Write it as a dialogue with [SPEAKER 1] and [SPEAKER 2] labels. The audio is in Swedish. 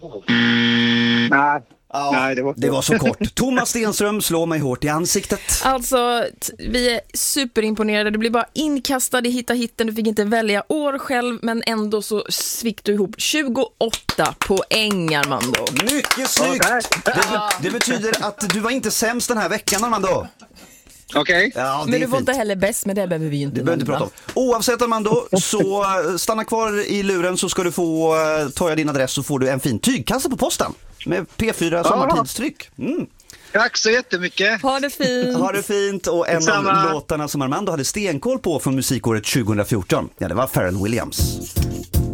[SPEAKER 1] Nej.
[SPEAKER 2] Ja,
[SPEAKER 1] Nej,
[SPEAKER 2] det var så kort. Thomas Stenström slår mig hårt i ansiktet.
[SPEAKER 3] Alltså, vi är superimponerade. Du blir bara inkastad i hitta-hitten. Du fick inte välja år själv, men ändå så fick du ihop 28 poäng, Armando.
[SPEAKER 2] Mycket snyggt! Det betyder att du var inte sämst den här veckan, Armando.
[SPEAKER 1] Okej.
[SPEAKER 2] Ja,
[SPEAKER 3] Men du var inte heller bäst, men det behöver vi ju inte.
[SPEAKER 2] Det behöver inte prata om. Oavsett, Armando, så stanna kvar i luren så ska du få ta din adress så får du en fin tygkasse på posten med P4 sommartidstryck.
[SPEAKER 1] Tack så jättemycket.
[SPEAKER 3] Ha det fint.
[SPEAKER 2] Ha det fint. Och en
[SPEAKER 1] Samma.
[SPEAKER 2] av låtarna som Armando hade stenkoll på från musikåret 2014, ja, det var Pharrell Williams.